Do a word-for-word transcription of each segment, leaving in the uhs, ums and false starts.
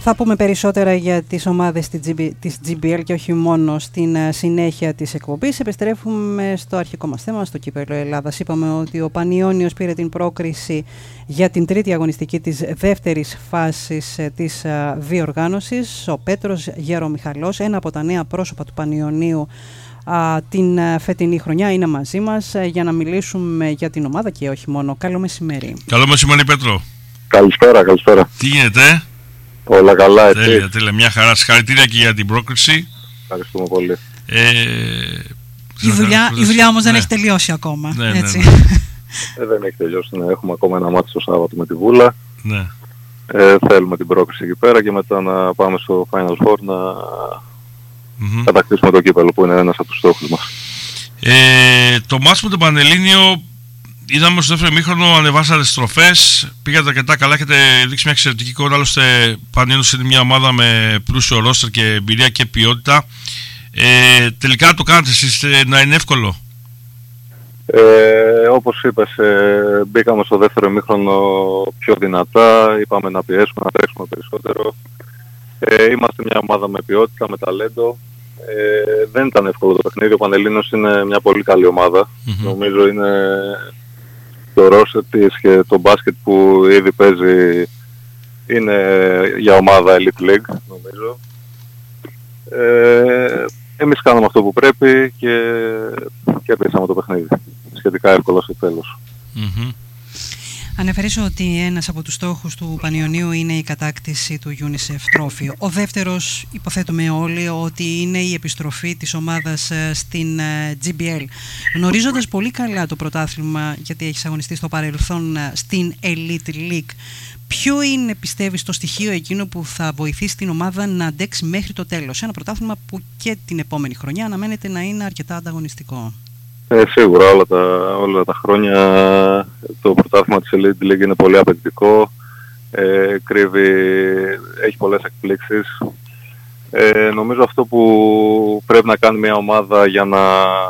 Θα πούμε περισσότερα για τις ομάδες της τζι μπι ελ και όχι μόνο στην συνέχεια της εκπομπής. Επιστρέφουμε στο αρχικό μας θέμα, στο κύπελλο Ελλάδας. Είπαμε ότι ο Πανιώνιος πήρε την πρόκριση για την τρίτη αγωνιστική της δεύτερης φάσης της διοργάνωσης. Ο Πέτρος Γερομιχαλός, ένα από τα νέα πρόσωπα του Πανιωνίου την φετινή χρονιά, είναι μαζί μας για να μιλήσουμε για την ομάδα και όχι μόνο. Καλό μεσημέρι. Καλό μεσημέρι, Πέτρο. Καλησπέρα, καλησπέρα. Τι γίνεται? Όλα καλά, έτσι. Τέλεια, τέλεια, μια χαρά. Συγχαρητήρια και για την πρόκριση. Ευχαριστούμε πολύ. Ε, η, δουλειά, η δουλειά όμως ναι. δεν έχει τελειώσει ακόμα. Ναι, έτσι. ναι, ναι. Ε, δεν έχει τελειώσει. Ναι. Έχουμε ακόμα ένα μάτι το Σάββατο με τη Βούλα. Ναι. Ε, θέλουμε την πρόκριση εκεί πέρα και μετά να πάμε στο Final Four να mm-hmm. κατακτήσουμε το κύπελλο που είναι ένας από τους στόχους μας. Ε, το μάτς με τον Πανελλήνιο, είδαμε στο δεύτερο ημίχρονο, ανεβάσατε στροφές, πήγατε αρκετά καλά, έχετε δείξει μια εξαιρετική εικόνα. Άλλωστε, Πανελλήνιος είναι μια ομάδα με πλούσιο ρόστερ και εμπειρία και ποιότητα. Ε, τελικά το κάνατε εσείς να είναι εύκολο? Ε, όπως είπες, ε, μπήκαμε στο δεύτερο ημίχρονο πιο δυνατά, είπαμε να πιέσουμε, να τρέξουμε περισσότερο. Ε, είμαστε μια ομάδα με ποιότητα, με ταλέντο. Ε, δεν ήταν εύκολο το παιχνίδι. Ο Πανελλήνιος είναι μια πολύ καλή ομάδα. Mm-hmm. Νομίζω είναι το ρόστερ της και το μπάσκετ που ήδη παίζει είναι για ομάδα Elite League, νομίζω. Ε, εμείς κάναμε αυτό που πρέπει και κερδίσαμε το παιχνίδι. Σχετικά εύκολο στο τέλος. Mm-hmm. Αναφέρεις ότι ένας από τους στόχους του Πανιωνίου είναι η κατάκτηση του UNICEF τρόφιο. Ο δεύτερος, υποθέτουμε όλοι, ότι είναι η επιστροφή της ομάδας στην τζι μπι ελ. Γνωρίζοντας πολύ καλά το πρωτάθλημα, γιατί έχεις αγωνιστεί στο παρελθόν στην Elite League, ποιο είναι, πιστεύεις, το στοιχείο εκείνο που θα βοηθήσει την ομάδα να αντέξει μέχρι το τέλος? Ένα πρωτάθλημα που και την επόμενη χρονιά αναμένεται να είναι αρκετά ανταγωνιστικό. Ε, σίγουρα όλα τα, όλα τα χρόνια το πρωτάθλημα της Elite League είναι πολύ απαιτητικό, ε, κρύβει, έχει πολλές εκπλήξεις. Ε, νομίζω αυτό που πρέπει να κάνει μια ομάδα για να,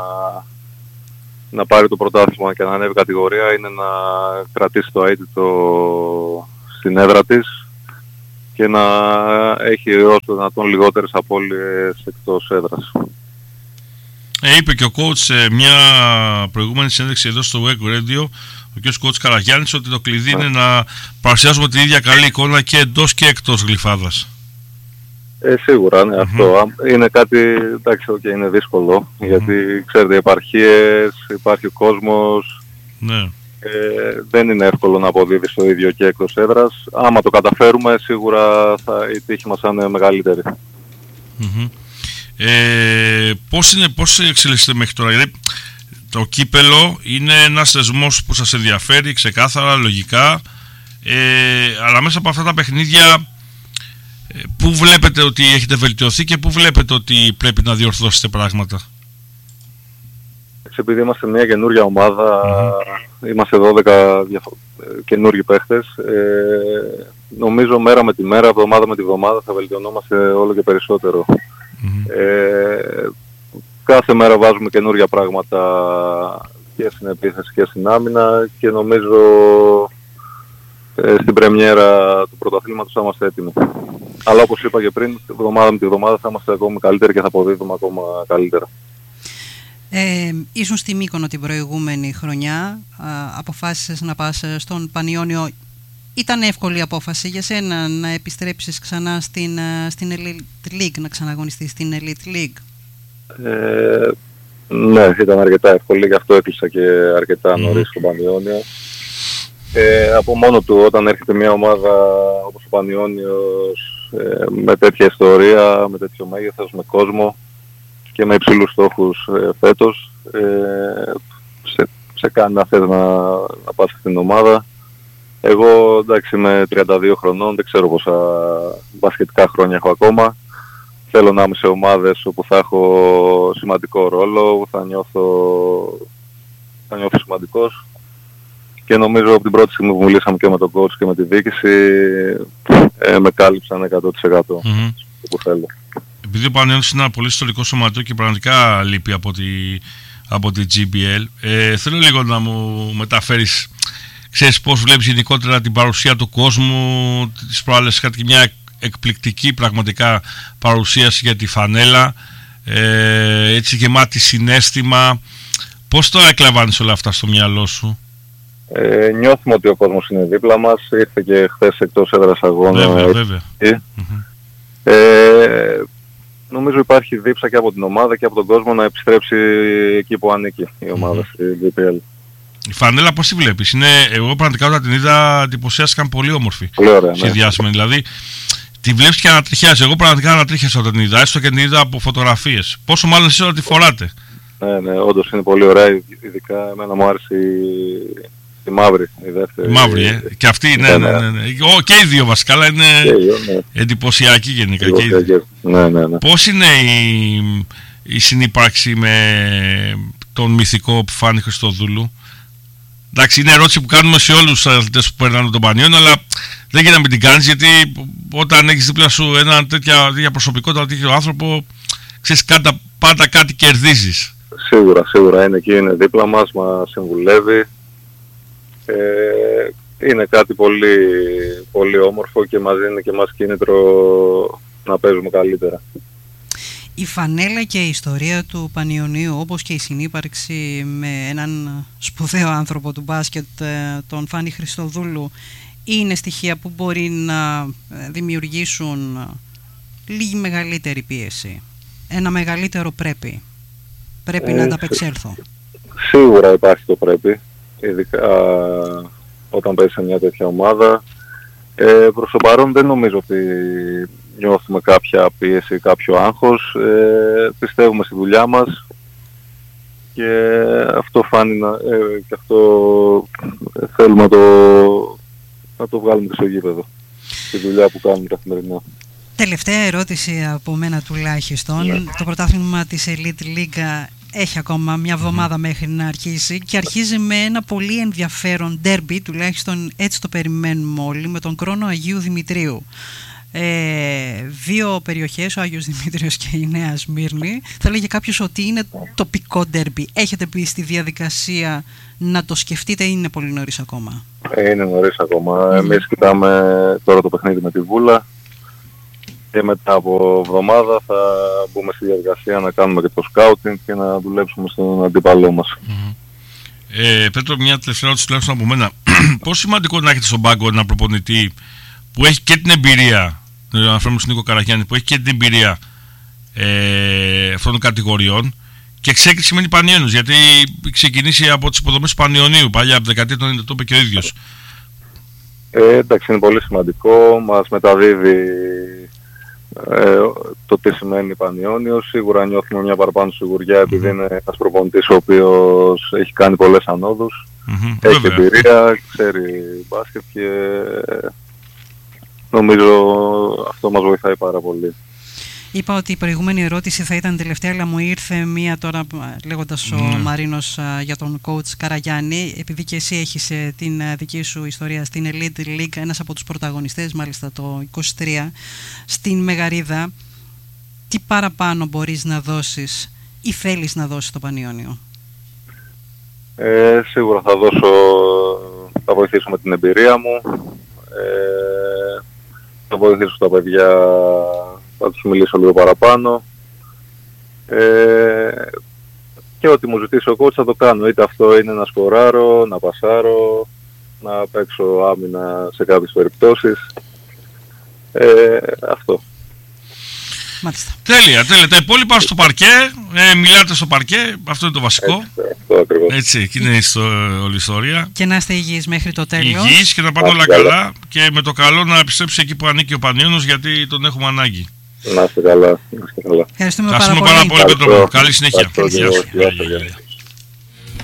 να πάρει το πρωτάθλημα και να ανέβει κατηγορία είναι να κρατήσει το αίτητο στην έδρα της και να έχει όσο δυνατόν λιγότερες απώλειες εκτός έδρας. Ε, είπε και ο coach σε μια προηγούμενη συνέντευξη εδώ στο Wake Radio, ο κ. coach Καραγιάννης, ότι το κλειδί είναι να παρουσιάζουμε την ίδια καλή εικόνα και εντός και εκτός Γλυφάδας. Ε, σίγουρα, ναι, mm-hmm. αυτό είναι κάτι, εντάξει, okay, είναι δύσκολο, mm-hmm. γιατί ξέρετε, επαρχίες, υπάρχει ο κόσμος, ναι. ε, δεν είναι εύκολο να αποδίδεις το ίδιο και εκτός έδρας. Άμα το καταφέρουμε, σίγουρα θα, η τύχη μας θα είναι μεγαλύτερη. Mm-hmm. Ε, πώς, είναι, πώς εξελίσσεται μέχρι τώρα? Γιατί το κύπελλο είναι ένας θεσμός που σας ενδιαφέρει ξεκάθαρα, λογικά, ε, αλλά μέσα από αυτά τα παιχνίδια ε, πού βλέπετε ότι έχετε βελτιωθεί και πού βλέπετε ότι πρέπει να διορθώσετε πράγματα? Επειδή είμαστε μια καινούργια ομάδα, mm-hmm. είμαστε δώδεκα διαφο- καινούργιοι παίχτες, ε, νομίζω μέρα με τη μέρα, εβδομάδα με τη εβδομάδα θα βελτιωνόμαστε όλο και περισσότερο. Mm-hmm. Ε, κάθε μέρα βάζουμε καινούργια πράγματα και στην επίθεση και στην άμυνα και νομίζω ε, στην πρεμιέρα του πρωταθλήματος θα είμαστε έτοιμοι. Αλλά όπως είπα και πριν, εβδομάδα με τη εβδομάδα θα είμαστε ακόμα καλύτεροι και θα αποδίδουμε ακόμα καλύτερα. Ε, ήσουν στη Μύκονο την προηγούμενη χρονιά, α, αποφάσισες να πας στον Πανιώνιο. Ήταν εύκολη η απόφαση για σένα να επιστρέψεις ξανά στην, στην Elite League, να ξαναγωνιστείς στην Elite League? Ε, ναι, ήταν αρκετά εύκολη, γι' αυτό έκλεισα και αρκετά νωρίς στο Πανιώνιο. Ε, από μόνο του, όταν έρχεται μια ομάδα όπως ο Πανιώνιος, ε, με τέτοια ιστορία, με τέτοιο μέγεθος, με κόσμο και με υψηλούς στόχους ε, φέτος, ε, σε, σε κάνει να θες να, να πας στην ομάδα. Εγώ, εντάξει, είμαι τριάντα δύο χρονών, δεν ξέρω πόσα μπασκετικά χρόνια έχω ακόμα. Θέλω να είμαι σε ομάδες όπου θα έχω σημαντικό ρόλο, που θα νιώθω, θα νιώθω σημαντικός. Και νομίζω από την πρώτη στιγμή που μιλήσαμε και με τον coach και με τη διοίκηση, ε, με κάλυψαν εκατό τοις εκατό mm-hmm. που θέλω. Επειδή ο Πανελλήνιος είναι ένα πολύ ιστορικό σωματείο και πραγματικά λείπει από τη, από τη τζι μπι ελ, ε, θέλω λίγο να μου μεταφέρεις, ξέρεις, πώς βλέπεις γενικότερα την παρουσία του κόσμου. Τις προάλλες είχατε και μια εκπληκτική πραγματικά παρουσίαση για τη φανέλα, ε, έτσι γεμάτη συναίσθημα. Πώς το εκλαμβάνεις όλα αυτά στο μυαλό σου? Ε, νιώθουμε ότι ο κόσμος είναι δίπλα μας. Ήρθε και χθες εκτός έδρας αγώνα. Βέβαια, βέβαια. Mm-hmm. Ε, νομίζω υπάρχει δίψα και από την ομάδα και από τον κόσμο να επιστρέψει εκεί που ανήκει η ομάδα, mm-hmm. στη βι πι ελ. Η φανέλα πώς τη βλέπεις? Είναι, εγώ πραγματικά όταν την είδα εντυπωσιάστηκαν πολύ όμορφη. Πολύ ωραία, σχεδιάσμενη, ναι. Δηλαδή τη βλέπεις και ανατριχιάζει. Εγώ πραγματικά ανατρίχιασα όταν την είδα, έστω και την είδα από φωτογραφίες. Πόσο μάλλον εσείς όταν τη φοράτε? Ναι, ναι, όντως είναι πολύ ωραία. Ειδικά εμένα μου άρεσε η, η μαύρη, η δεύτερη. Η μαύρη, ε. Και αυτή, ναι, ναι, ναι, ναι. Ο, και οι δύο βασικά, αλλά είναι δύο, ναι. εντυπωσιακή γενικά. Και και δύο. Ναι, ναι, ναι. Πώς είναι η, η συνύπαρξη με τον μυθικό Επιφάνη Χριστοδούλου? Εντάξει, είναι ερώτηση που κάνουμε σε όλους τους αθλητές που περνάνε τον Πανιόνιο, αλλά δεν γίνεται να μην την κάνεις, γιατί όταν έχεις δίπλα σου ένα τέτοια, τέτοια προσωπικότητα, τέτοιο άνθρωπο, ξέρεις, πάντα, πάντα κάτι κερδίζεις. Σίγουρα, σίγουρα είναι εκεί, είναι δίπλα μας, μας συμβουλεύει. Ε, είναι κάτι πολύ, πολύ όμορφο και μας δίνει και εμάς κίνητρο να παίζουμε καλύτερα. Η φανέλα και η ιστορία του Πανιωνίου, όπως και η συνύπαρξη με έναν σπουδαίο άνθρωπο του μπάσκετ, τον Φάνη Χριστοδούλου, είναι στοιχεία που μπορεί να δημιουργήσουν λίγη μεγαλύτερη πίεση. Ένα μεγαλύτερο πρέπει. Πρέπει ε, να ανταπεξέλθω. Σίγουρα υπάρχει το πρέπει, ειδικά όταν παίζει σε μια τέτοια ομάδα. Ε, προς το παρόν δεν νομίζω ότι νιώθουμε κάποια πίεση, κάποιο άγχος. Ε, πιστεύουμε στη δουλειά μας και αυτό φάνει να, ε, και αυτό θέλουμε να το, να το βγάλουμε και στο γήπεδο, τη δουλειά που κάνουμε καθημερινά. Τελευταία ερώτηση από μένα τουλάχιστον. Yeah. Το πρωτάθλημα της Elite League έχει ακόμα μια εβδομάδα μέχρι να αρχίσει και αρχίζει με ένα πολύ ενδιαφέρον ντέρμπι, τουλάχιστον έτσι το περιμένουμε όλοι, με τον Κρόνο Αγίου Δημητρίου. Ε, δύο περιοχές, ο Άγιος Δημήτριος και η Νέα Σμύρνη. Θα λέγε κάποιος ότι είναι τοπικό ντέρμπι. Έχετε πει στη διαδικασία να το σκεφτείτε ή είναι πολύ νωρίς ακόμα? Ε, είναι νωρίς ακόμα. Mm. Εμείς κοιτάμε τώρα το παιχνίδι με τη Βούλα και μετά από εβδομάδα θα μπούμε στη διαδικασία να κάνουμε και το σκάουτινγκ και να δουλέψουμε στον αντίπαλό μας. Mm. Ε, Πέτρο, μια τελευταία ερώτηση τουλάχιστον από μένα. Πόσο σημαντικό να έχετε στον πάγκο ένα προπονητή που έχει και την εμπειρία, να αναφέρουμε στον Νίκο Καραγιάννη, που έχει και την εμπειρία ε, αυτών των κατηγοριών και ξέρει τι σημαίνει Πανιώνιος, γιατί ξεκινήσει από τις υποδομές του Πανιωνίου παλιά από δεκαετία του ενενήντα, το είπε και ο ίδιος. Ε, εντάξει, είναι πολύ σημαντικό, μας μεταδίδει ε, το τι σημαίνει Πανιώνιος. Σίγουρα νιώθουμε μια παραπάνω σιγουριά επειδή mm-hmm. είναι ένας προπονητής ο οποίος έχει κάνει πολλές ανόδους, mm-hmm. έχει Βέβαια. εμπειρία, ξέρει μπάσκετ και νομίζω αυτό μας βοηθάει πάρα πολύ. Είπα ότι η προηγούμενη ερώτηση θα ήταν τελευταία, αλλά μου ήρθε μία τώρα λέγοντας mm. ο Μαρίνος uh, για τον coach Καραγιάννη. Επειδή και εσύ έχεις uh, την uh, δική σου ιστορία στην Elite League, ένας από τους πρωταγωνιστές μάλιστα το είκοσι τρία στην Μεγαρίδα, τι παραπάνω μπορείς να δώσεις ή θέλεις να δώσεις στο Πανιώνιο? Ε, σίγουρα θα δώσω, θα βοηθήσω με την εμπειρία μου. Ε, θα βοηθήσω τα παιδιά, θα τους μιλήσω λίγο παραπάνω ε, και ό,τι μου ζητήσει ο coach θα το κάνω, είτε αυτό είναι να σκοράρω, να πασάρω, να παίξω άμυνα σε κάποιες περιπτώσεις, ε, αυτό. Μάλιστα. Τέλεια, τέλεια. Τα υπόλοιπα στο παρκέ, ε, μιλάτε στο παρκέ, αυτό είναι το βασικό. Έτσι, αυτό ακριβώς. Έτσι, εκεί είναι στο, όλη η ιστορία. Και να είστε υγιείς μέχρι το τέλος. Υγιείς και να πάνε όλα καλά. καλά και με το καλό να επιστρέψει εκεί που ανήκει ο Πανιώνιος, γιατί τον έχουμε ανάγκη. Να είστε καλά. Να είστε καλά. Ευχαριστούμε πάρα πολύ. πάρα πολύ, Πέτρο. Καλή συνέχεια. Ευχαριστώ.